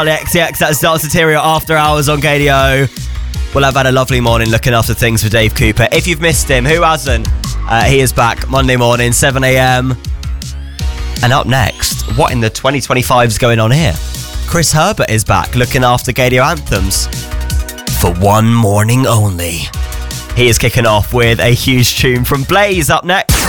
XTX, that's Dark Sateria After Hours on KDO. Well, I've had a lovely morning looking after things for Dave Cooper. If you've missed him, who hasn't? He is back Monday morning, 7 a.m. And up next, what in the 2025 is going on here? Chris Herbert is back looking after KDO Anthems for one morning only. He is kicking off with a huge tune from Blaze up next.